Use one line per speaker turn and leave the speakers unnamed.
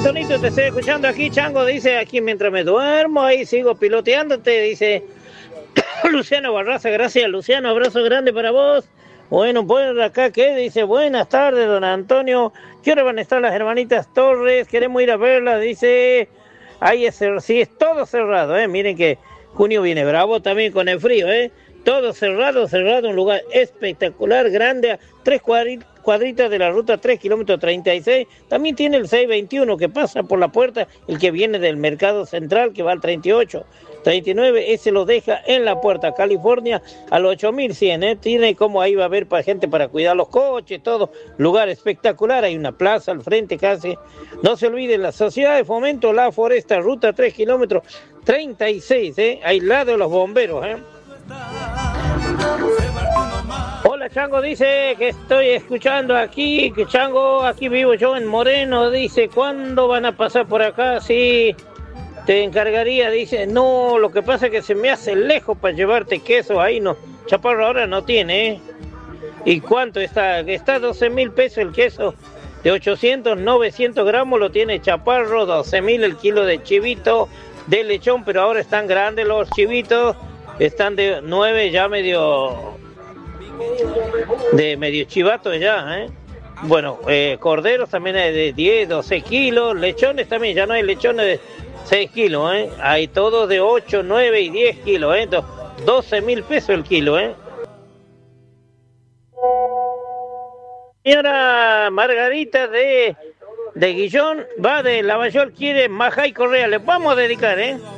Sonito, te estoy escuchando aquí, Chango, dice, aquí mientras me duermo, ahí sigo piloteándote, dice Luciano Barraza, gracias, Luciano, abrazo grande para vos. Bueno, pues acá, ¿qué? Dice, buenas tardes, don Antonio, ¿qué hora van a estar las hermanitas Torres? Queremos ir a verlas, dice, ahí sí, es todo cerrado, miren que junio viene bravo también con el frío, todo cerrado, un lugar espectacular, grande, a 3 cuadritas de la ruta 3 kilómetros 36. También tiene el 621 que pasa por la puerta, el que viene del mercado central que va al 38, 39, ese lo deja en la puerta, California, al 8100, tiene como ahí va a haber para gente para cuidar los coches, todo, lugar espectacular, hay una plaza al frente casi. No se olvide, la Sociedad de Fomento La Foresta, ruta 3 kilómetros 36, al lado de los bomberos, Hola, Chango, dice que estoy escuchando aquí, que Chango, aquí vivo yo en Moreno, dice, ¿cuándo van a pasar por acá? Sí, te encargaría, dice, no, lo que pasa es que se me hace lejos para llevarte queso, ahí no, Chaparro ahora no tiene, ¿Y cuánto está? Está 12.000 pesos el queso, de 800, 900 gramos, lo tiene Chaparro, 12.000 el kilo de chivito, de lechón, pero ahora están grandes los chivitos, están de 9 ya medio chivato ya, Bueno, corderos también hay de 10, 12 kilos, lechones también, ya no hay lechones de 6 kilos, Hay todos de 8, 9 y 10 kilos, 12.000 pesos el kilo, Señora Margarita de Guillón, va de Lavallol, quiere Majay Correa, le vamos a dedicar,